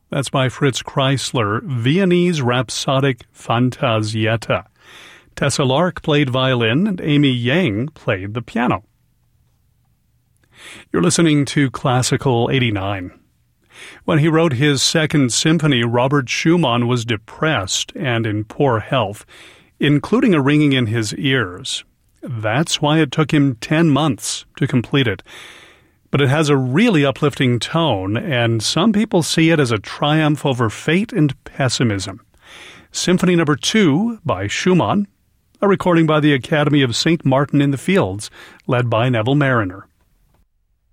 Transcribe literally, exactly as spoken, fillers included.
That's by Fritz Kreisler, Viennese Rhapsodic Fantasietta. Tessa Lark played violin and Amy Yang played the piano. You're listening to Classical eighty-nine. When he wrote his Second Symphony, Robert Schumann was depressed and in poor health, including a ringing in his ears. That's why it took him ten months to complete it. But it has a really uplifting tone, and some people see it as a triumph over fate and pessimism. Symphony Number Two by Schumann, a recording by the Academy of Saint Martin in the Fields, led by Neville Mariner.